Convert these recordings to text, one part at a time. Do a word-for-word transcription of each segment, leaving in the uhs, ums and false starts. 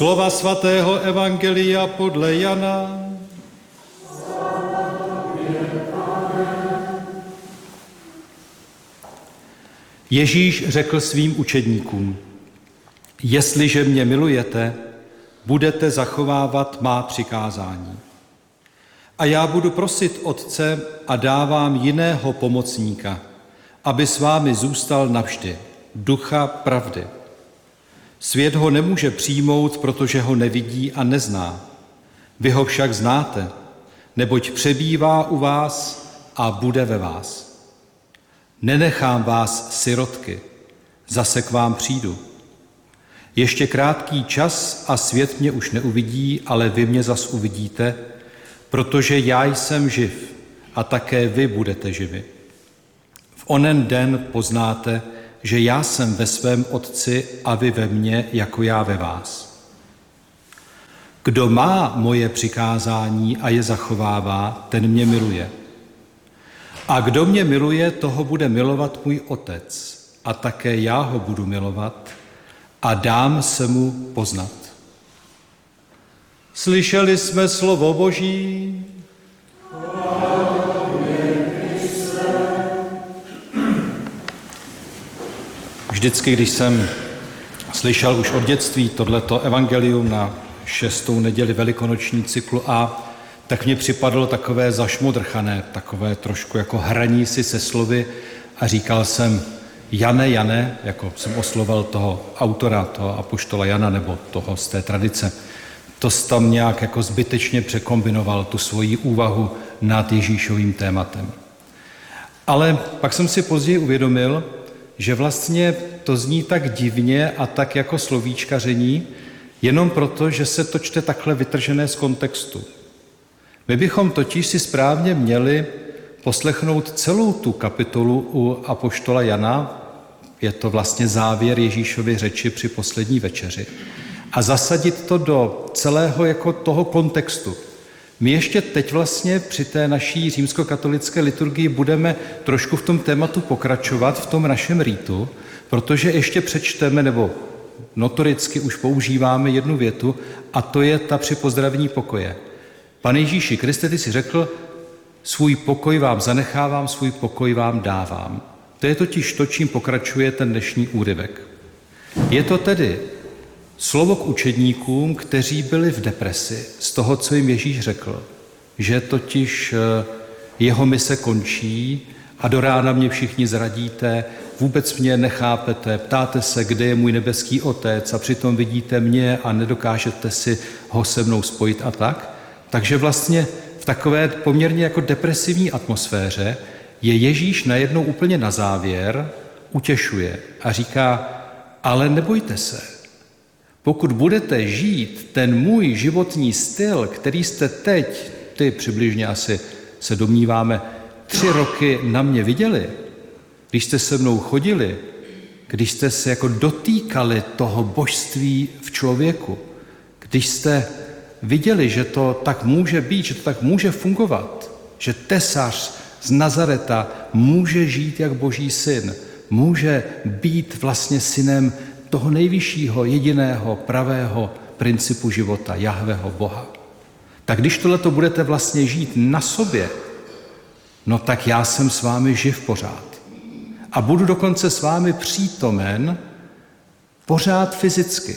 Slova svatého evangelia podle Jana. Ježíš řekl svým učedníkům: Jestliže mě milujete, budete zachovávat má přikázání. A já budu prosit Otce a dávám jiného pomocníka, aby s vámi zůstal navždy, Ducha pravdy. Svět ho nemůže přijmout, protože ho nevidí a nezná. Vy ho však znáte, neboť přebývá u vás a bude ve vás. Nenechám vás sirotky, zase k vám přijdu. Ještě krátký čas a svět mě už neuvidí, ale vy mě zas uvidíte, protože já jsem živ a také vy budete živi. V onen den poznáte, že já jsem ve svém Otci a vy ve mně, jako já ve vás. Kdo má moje přikázání a je zachovává, ten mě miluje. A kdo mě miluje, toho bude milovat můj Otec, a také já ho budu milovat a dám se mu poznat. Slyšeli jsme slovo Boží. Vždycky, když jsem slyšel už od dětství tohleto evangelium na šestou neděli velikonoční cyklu A, tak mně připadlo takové zašmodrchané, takové trošku jako hraní si se slovy a říkal jsem: Jane, Jane, jako jsem osloval toho autora, toho apoštola Jana nebo toho z té tradice, to tam nějak jako zbytečně překombinoval tu svoji úvahu nad Ježíšovým tématem. Ale pak jsem si později uvědomil, že vlastně to zní tak divně a tak jako slovíčkaření, jenom proto, že se to čte takhle vytržené z kontextu. My bychom totiž si správně měli poslechnout celou tu kapitolu u apoštola Jana, je to vlastně závěr Ježíšovy řeči při poslední večeři, a zasadit to do celého jako toho kontextu. My ještě teď vlastně při té naší římskokatolické liturgii budeme trošku v tom tématu pokračovat, v tom našem rýtu, protože ještě přečteme, nebo notoricky už používáme jednu větu, a to je ta při pozdravení pokoje. Pane Ježíši Kriste, ty jsi řekl, svůj pokoj vám zanechávám, svůj pokoj vám dávám. To je totiž to, čím pokračuje ten dnešní úryvek. Je to tedy slovo k učedníkům, kteří byli v depresi z toho, co jim Ježíš řekl, že totiž jeho mise končí a do rána mě všichni zradíte, vůbec mě nechápete, ptáte se, kde je můj nebeský Otec a přitom vidíte mě a nedokážete si ho se mnou spojit a tak. Takže vlastně v takové poměrně jako depresivní atmosféře je Ježíš najednou úplně na závěr, utěšuje a říká: ale nebojte se, pokud budete žít ten můj životní styl, který jste teď, ty přibližně asi se domníváme, tři roky na mě viděli, když jste se mnou chodili, když jste se jako dotýkali toho božství v člověku, když jste viděli, že to tak může být, že to tak může fungovat, že tesař z Nazareta může žít jak Boží syn, může být vlastně synem toho nejvyššího, jediného, pravého principu života, Jahveho Boha. Tak když tohleto budete vlastně žít na sobě, no tak já jsem s vámi živ pořád. A budu dokonce s vámi přítomen pořád fyzicky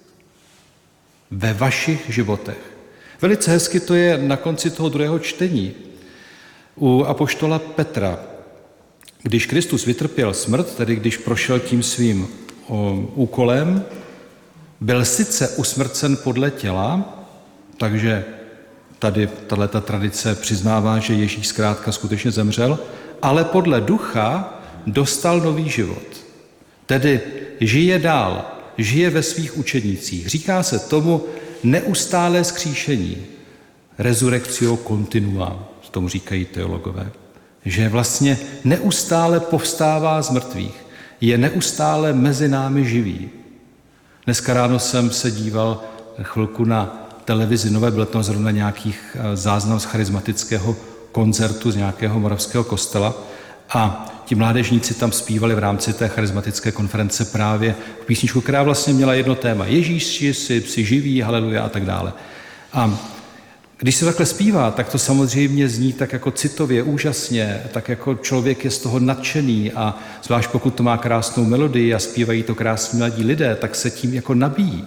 ve vašich životech. Velice hezky to je na konci toho druhého čtení u apoštola Petra. Když Kristus vytrpěl smrt, tedy když prošel tím svým o, úkolem, byl sice usmrcen podle těla, takže tady tato tradice přiznává, že Ježíš zkrátka skutečně zemřel, ale podle ducha dostal nový život. Tedy žije dál, žije ve svých učednicích. Říká se tomu neustálé vzkříšení, resurrectio continua, tomu říkají teologové, že vlastně neustále povstává z mrtvých, je neustále mezi námi živý. Dneska ráno jsem se díval chvilku na televizi Nové, byl tam zrovna nějakých záznam z charismatického koncertu z nějakého moravského kostela A ti mládežníci tam zpívali v rámci té charismatické konference právě písničku, která vlastně měla jedno téma. Ježíš jsi, jsi živý, haleluja a tak dále. A když se takhle zpívá, tak to samozřejmě zní tak jako citově, úžasně, tak jako člověk je z toho nadšený a zvlášť pokud to má krásnou melodii a zpívají to krásní mladí lidé, tak se tím jako nabíjí.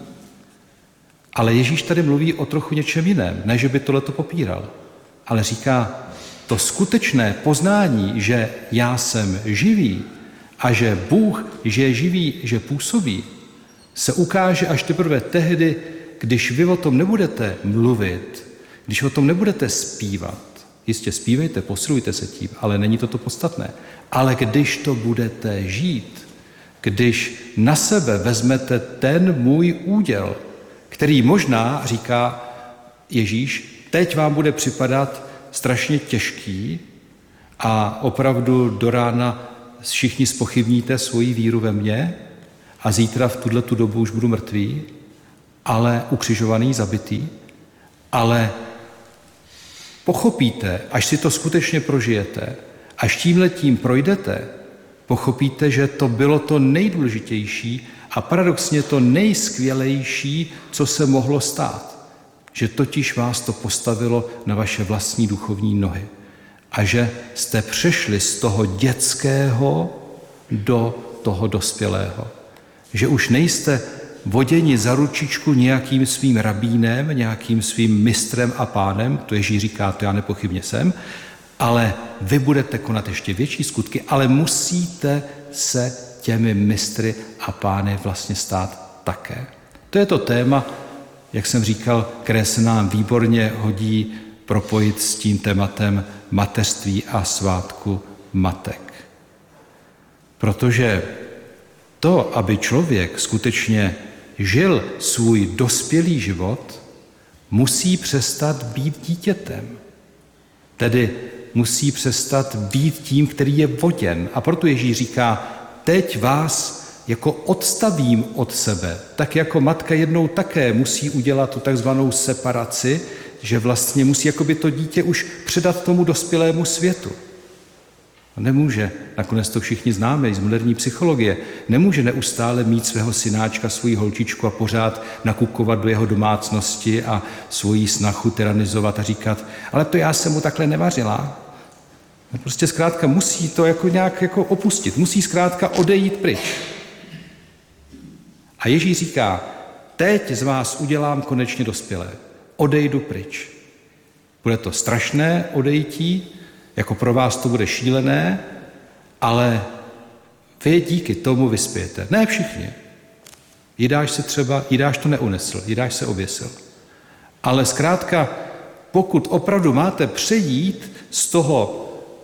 Ale Ježíš tady mluví o trochu něčem jiném, ne, že by tohleto popíral, ale říká, to skutečné poznání, že já jsem živý a že Bůh, že je živý, že působí, se ukáže až teprve tehdy, když vy o tom nebudete mluvit, když o tom nebudete zpívat. Jistě zpívejte, posilujte se tím, ale není to to podstatné. Ale když to budete žít, když na sebe vezmete ten můj úděl, který možná, říká Ježíš, teď vám bude připadat strašně těžký a opravdu do rána všichni zpochybníte svoji víru ve mně a zítra v tuto dobu už budu mrtvý, ale ukřižovaný, zabitý, ale pochopíte, až si to skutečně prožijete, až tímhletím projdete, pochopíte, že to bylo to nejdůležitější a paradoxně to nejskvělejší, co se mohlo stát. Že totiž vás to postavilo na vaše vlastní duchovní nohy a že jste přešli z toho dětského do toho dospělého. Že už nejste voděni za ručičku nějakým svým rabínem, nějakým svým mistrem a pánem, to Ježíš říká, to já nepochybně jsem, ale vy budete konat ještě větší skutky, ale musíte se těmi mistry a pány vlastně stát také. To je to téma, jak jsem říkal, které se nám výborně hodí propojit s tím tématem mateřství a svátku matek. Protože to, aby člověk skutečně žil svůj dospělý život, musí přestat být dítětem. Tedy musí přestat být tím, který je voděn. A proto Ježíš říká, teď vás jako odstavím od sebe, tak jako matka jednou také musí udělat tu takzvanou separaci, že vlastně musí jakoby to dítě už předat tomu dospělému světu. Nemůže, nakonec to všichni známe i z moderní psychologie, nemůže neustále mít svého synáčka, svoji holčičku a pořád nakukovat do jeho domácnosti a svoji snachu tyranizovat a říkat, ale to já jsem mu takhle nevařila. Prostě zkrátka musí to jako nějak jako opustit, musí zkrátka odejít pryč. A Ježíš říká, teď z vás udělám konečně dospělé, odejdu pryč. Bude to strašné odejítí, jako pro vás to bude šílené, ale vy díky tomu vyspějete. Ne všichni. Jidáš se třeba, Jidáš to neunesl, Jidáš se oběsil. Ale zkrátka, pokud opravdu máte přejít z toho,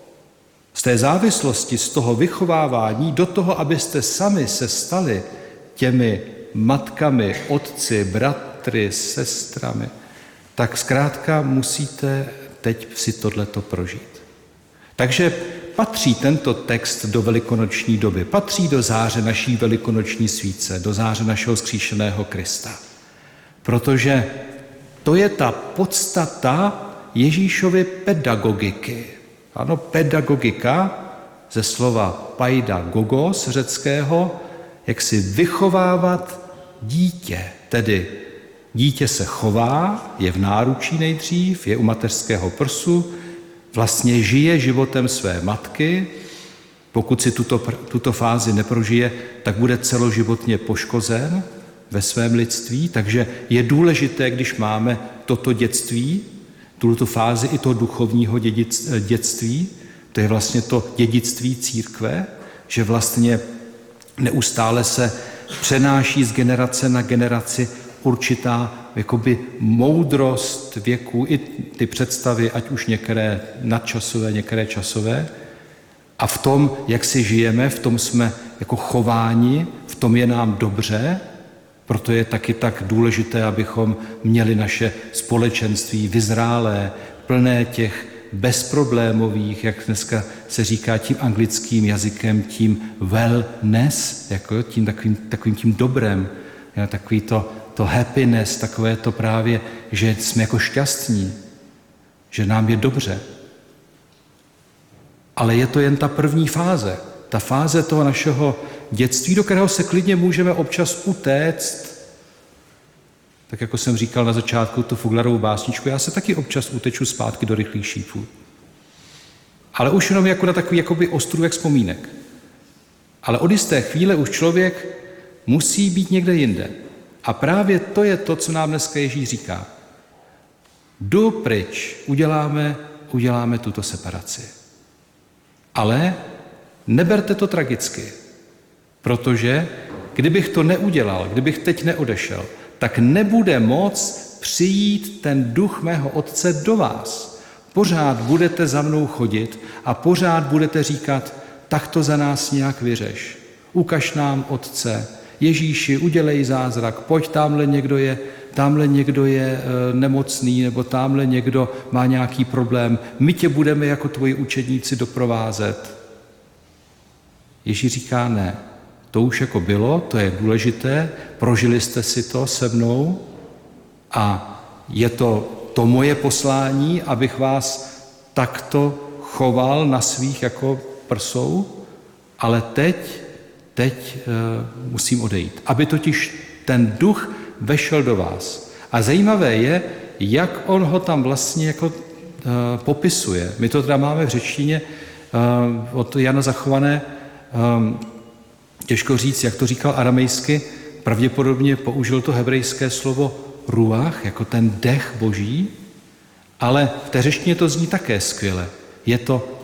z té závislosti, z toho vychovávání do toho, abyste sami se stali těmi matkami, otci, bratry, sestrami, tak zkrátka musíte teď si tohleto prožít. Takže patří tento text do velikonoční doby, patří do záře naší velikonoční svíce, do záře našeho vzkříšeného Krista. Protože to je ta podstata Ježíšovy pedagogiky. Ano, pedagogika ze slova paidagogos řeckého, jak si vychovávat dítě, tedy dítě se chová, je v náručí nejdřív, je u mateřského prsu, vlastně žije životem své matky, pokud si tuto, tuto fázi neprožije, tak bude celoživotně poškozen ve svém lidství, takže je důležité, když máme toto dětství, tuto fázi i toho duchovního dětství, to je vlastně to dědictví církve, že vlastně neustále se přenáší z generace na generaci určitá jakoby moudrost věku, i ty představy, ať už některé nadčasové, některé časové. A v tom, jak si žijeme, v tom jsme jako chováni, v tom je nám dobře, proto je taky tak důležité, abychom měli naše společenství vyzrálé, plné těch bezproblémových, jak dneska se říká tím anglickým jazykem, tím wellness, jako tím takovým, takovým tím dobrem, takový to, to happiness, takové to právě, že jsme jako šťastní, že nám je dobře. Ale je to jen ta první fáze. Ta fáze toho našeho dětství, do kterého se klidně můžeme občas utéct. Tak jako jsem říkal na začátku tu Fuglerovu básničku, já se taky občas uteču zpátky do rychlých šípů. Ale už jenom jako na takový jakoby ostrůvek vzpomínek. Ale od jisté chvíle už člověk musí být někde jinde. A právě to je to, co nám dneska Ježíš říká. Jdu pryč, uděláme, uděláme tuto separaci. Ale neberte to tragicky, protože kdybych to neudělal, kdybych teď neodešel, tak nebude moc přijít ten duch mého Otce do vás. Pořád budete za mnou chodit a pořád budete říkat, tak to za nás nějak vyřeš. Ukaž nám, Otče, Ježíši, udělej zázrak, pojď, tamhle někdo je, tamhle někdo je e, nemocný, nebo tamhle někdo má nějaký problém, my tě budeme jako tvoji učedníci doprovázet. Ježíš říká ne, to už jako bylo, to je důležité, prožili jste si to se mnou a je to to moje poslání, abych vás takto choval na svých jako prsou, ale teď, teď e, musím odejít. Aby totiž ten duch vešel do vás. A zajímavé je, jak on ho tam vlastně jako e, popisuje. My to teda máme v řečtině e, od Jana Zachované, e, těžko říct, jak to říkal aramejsky, pravděpodobně použil to hebrejské slovo ruach, jako ten dech boží, ale v té řečtině to zní také skvěle. Je to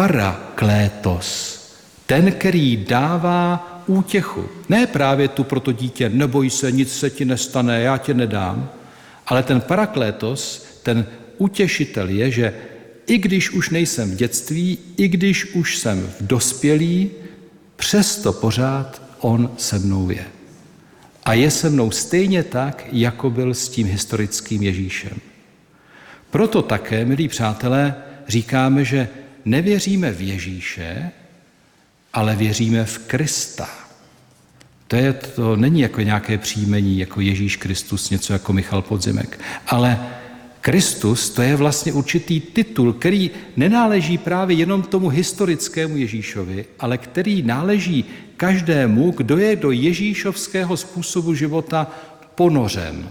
paraklétos, ten, který dává útěchu. Ne právě tu pro to dítě, neboj se, nic se ti nestane, já tě nedám, ale ten paraklétos, ten utěšitel je, že i když už nejsem v dětství, i když už jsem v dospělí, přesto pořád on se mnou je. A je se mnou stejně tak, jako byl s tím historickým Ježíšem. Proto také, milí přátelé, říkáme, že nevěříme v Ježíše, ale věříme v Krista. To, je, to není jako nějaké příjmení, jako Ježíš Kristus, něco jako Michal Podzimek, ale Kristus, to je vlastně určitý titul, který nenáleží právě jenom tomu historickému Ježíšovi, ale který náleží každému, kdo je do ježíšovského způsobu života ponořen.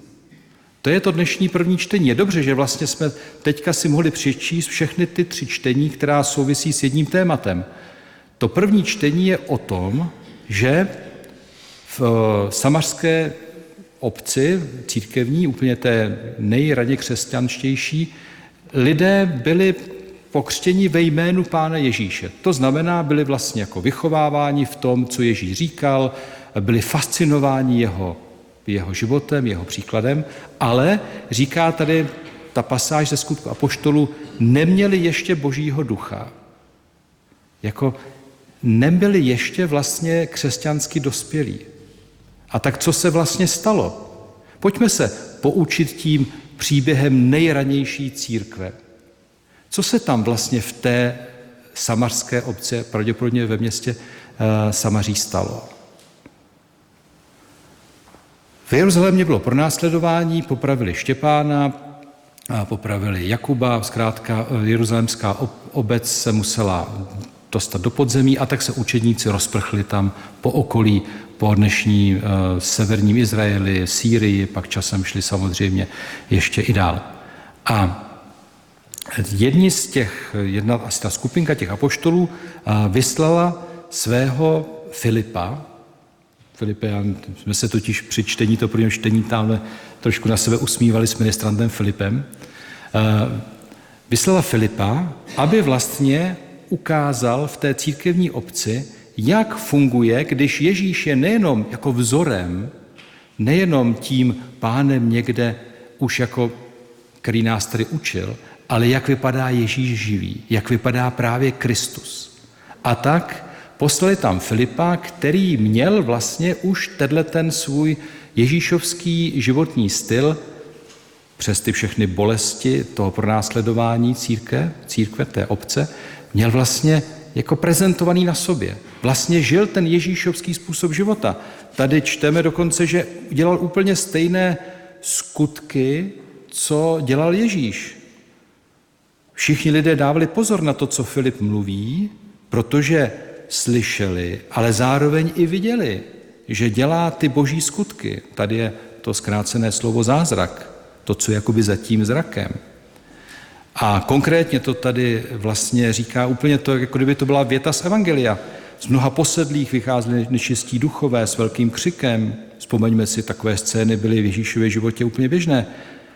To je to dnešní první čtení. Je dobře, že vlastně jsme teďka si mohli přečíst všechny ty tři čtení, která souvisí s jedním tématem. To první čtení je o tom, že v samařské obci církevní, úplně té nejraději křesťanštější, lidé byli pokřtěni ve jménu Pána Ježíše. To znamená, byli vlastně jako vychováváni v tom, co Ježíš říkal, byli fascinováni jeho, jeho životem, jeho příkladem, ale říká tady ta pasáž ze Skutku apoštolů, neměli ještě Božího ducha. Jako nebyli ještě vlastně křesťansky dospělí. A tak co se vlastně stalo? Pojďme se poučit tím příběhem nejranější církve. Co se tam vlastně v té samařské obci, pravděpodobně ve městě Samaří stalo? V Jeruzalémě bylo pronásledování, popravili Štěpána, popravili Jakuba, zkrátka jeruzalémská obec se musela dostat do podzemí a tak se učedníci rozprchli tam po okolí, po dnešní uh, severním Izraeli, Sýrii, pak časem šli samozřejmě ještě i dál. A jedni z těch, jedna asi ta skupinka těch apoštolů uh, vyslala svého Filipa. Filipe, já, jsme se totiž při čtení, to prvním čtení tamhle trošku na sebe usmívali s ministrantem Filipem. Uh, vyslala Filipa, aby vlastně ukázal v té církevní obci, jak funguje, když Ježíš je nejenom jako vzorem, nejenom tím pánem někde už jako, který nás tady učil, ale jak vypadá Ježíš živý, jak vypadá právě Kristus. A tak poslali tam Filipa, který měl vlastně už tenhle ten svůj ježíšovský životní styl přes ty všechny bolesti toho pronásledování církve, církve té obce, měl vlastně jako prezentovaný na sobě. Vlastně žil ten ježíšovský způsob života. Tady čteme dokonce, že dělal úplně stejné skutky, co dělal Ježíš. Všichni lidé dávali pozor na to, co Filip mluví, protože slyšeli, ale zároveň i viděli, že dělá ty boží skutky. Tady je to zkrácené slovo zázrak, to, co je jakoby za tím zrakem. A konkrétně to tady vlastně říká úplně to, jako kdyby to byla věta z Evangelia. Z mnoha posedlých vycházeli nečistí duchové s velkým křikem. Vzpomeňme si, takové scény byly v Ježíšově životě úplně běžné.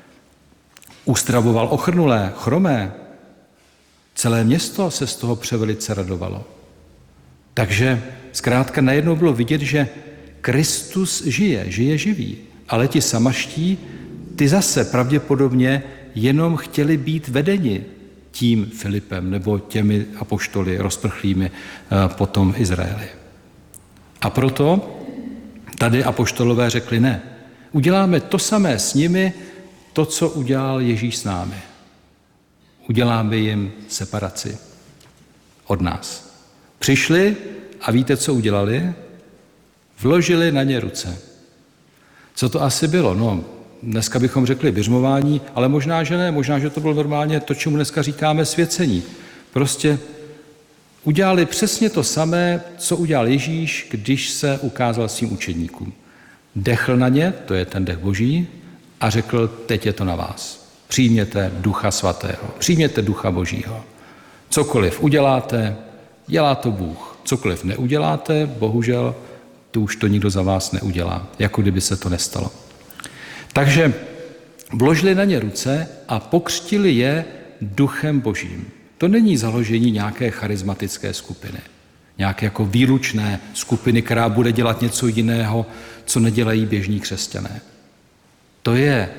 Ustravoval ochrnulé, chromé. Celé město se z toho převelice radovalo. Takže zkrátka najednou bylo vidět, že Kristus žije, žije živý. Ale ti samaští, ty zase pravděpodobně jenom chtěli být vedeni tím Filipem nebo těmi apoštoly rozprchlými potom Izraeli. A proto tady apoštolové řekli ne. Uděláme to samé s nimi, to, co udělal Ježíš s námi. Uděláme jim separaci od nás. Přišli a víte, co udělali? Vložili na ně ruce. Co to asi bylo? No, dneska bychom řekli biřmování, ale možná, že ne. Možná, že to bylo normálně to, čemu dneska říkáme svěcení. Prostě udělali přesně to samé, co udělal Ježíš, když se ukázal svým učedníkům. Dechl na ně, to je ten dech boží, a řekl, teď je to na vás. Přijměte Ducha Svatého, přijměte Ducha Božího. Cokoliv uděláte, dělá to Bůh. Cokoliv neuděláte, bohužel, to už to nikdo za vás neudělá, jako kdyby se to nestalo. Takže vložili na ně ruce a pokřtili je Duchem Božím. To není založení nějaké charismatické skupiny, nějaké jako výlučné skupiny, která bude dělat něco jiného, co nedělají běžní křesťané. To je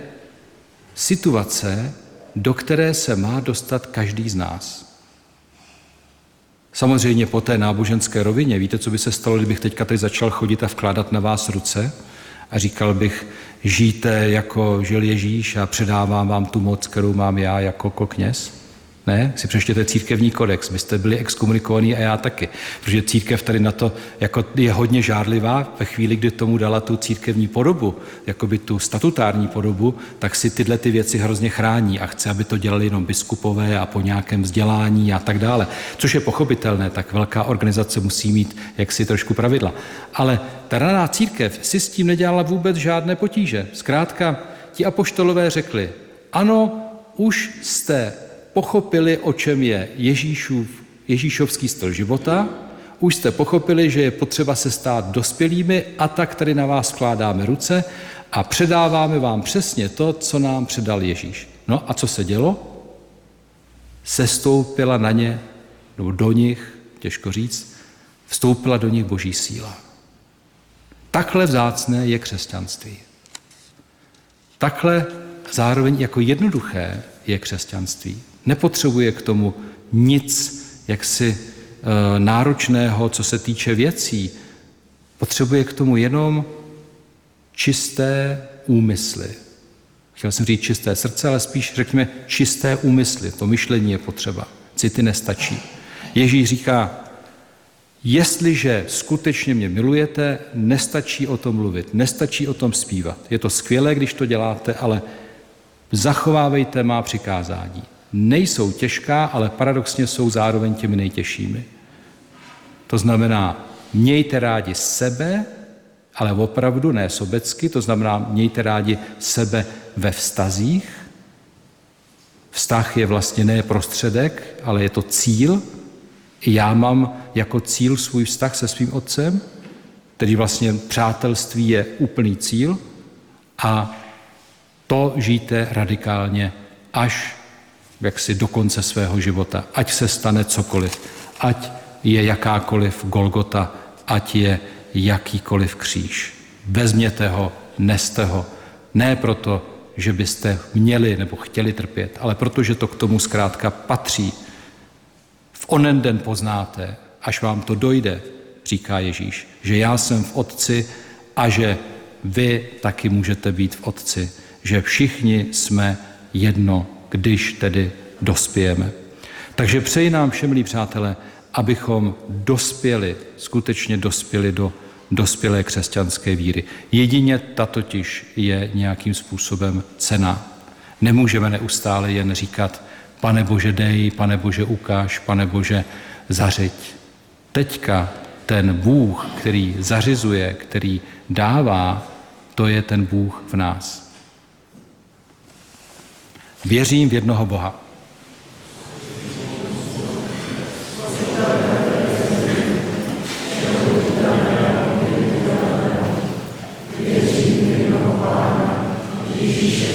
situace, do které se má dostat každý z nás. Samozřejmě po té náboženské rovině, víte, co by se stalo, kdybych teďka tady začal chodit a vkládat na vás ruce a říkal bych, žijte jako žil Ježíš a předávám vám tu moc, kterou mám já jako kněz? Ne, si přečtěte církevní kodex, byste byli exkomunikovaní a já taky, protože církev tady na to jako je hodně žárlivá. Ve chvíli, kdy tomu dala tu církevní podobu, jakoby tu statutární podobu, tak si tyhle ty věci hrozně chrání a chce, aby to dělali jenom biskupové a po nějakém vzdělání a tak dále. Což je pochopitelné, tak velká organizace musí mít jaksi trošku pravidla. Ale ta raná církev si s tím nedělala vůbec žádné potíže. Zkrátka, ti apoštolové řekli, ano, už jste pochopili, o čem je Ježíšův, Ježíšovský styl života, už jste pochopili, že je potřeba se stát dospělými a tak tady na vás vkládáme ruce a předáváme vám přesně to, co nám předal Ježíš. No a co se dělo? Sestoupila na ně, nebo do nich, těžko říct, vstoupila do nich boží síla. Takhle vzácné je křesťanství. Takhle zároveň jako jednoduché je křesťanství. Nepotřebuje k tomu nic jaksi e, náročného, co se týče věcí. Potřebuje k tomu jenom čisté úmysly. Chtěl jsem říct čisté srdce, ale spíš řekněme čisté úmysly. To myšlení je potřeba. City nestačí. Ježíš říká, jestliže skutečně mě milujete, nestačí o tom mluvit, nestačí o tom zpívat. Je to skvělé, když to děláte, ale zachovávejte má přikázání. Nejsou těžká, ale paradoxně jsou zároveň těmi nejtěžšími. To znamená, mějte rádi sebe, ale opravdu ne sobecky, to znamená, mějte rádi sebe ve vztazích. Vztah je vlastně ne prostředek, ale je to cíl. I já mám jako cíl svůj vztah se svým otcem, tedy vlastně přátelství je úplný cíl a to žijte radikálně až jaksi do konce svého života. Ať se stane cokoliv, ať je jakákoliv Golgota, ať je jakýkoliv kříž. Vezměte ho, neste ho. Ne proto, že byste měli nebo chtěli trpět, ale protože to k tomu zkrátka patří. V onen den poznáte, až vám to dojde, říká Ježíš, že já jsem v Otci a že vy taky můžete být v Otci, že všichni jsme jedno, když tedy dospějeme. Takže přeji nám všem, milí přátelé, abychom dospěli, skutečně dospěli do dospělé křesťanské víry. Jedině ta totiž je nějakým způsobem cenná. Nemůžeme neustále jen říkat, Pane Bože dej, Pane Bože ukáž, Pane Bože zařiď. Teďka ten Bůh, který zařizuje, který dává, to je ten Bůh v nás. Věřím v jednoho Boha. Věřím v jednoho Pána, Ježíše